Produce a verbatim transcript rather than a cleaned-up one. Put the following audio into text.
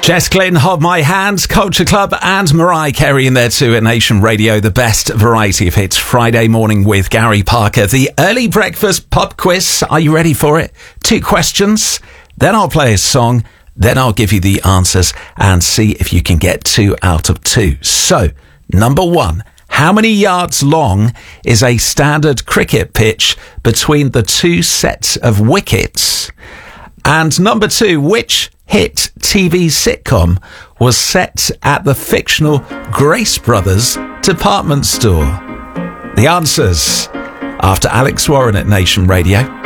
Jess Glynn, Hold My Hand, Culture Club, and Mariah Carey in there too at Nation Radio, the best variety of hits. Friday morning with Gary Parker. The early breakfast pub quiz. Are you ready for it? Two questions, then I'll play a song, then I'll give you the answers and see if you can get two out of two. So, number one, how many yards long is a standard cricket pitch between the two sets of wickets? And number two, which hit T V sitcom was set at the fictional Grace Brothers department store? The answers after Alex Warren at Nation Radio.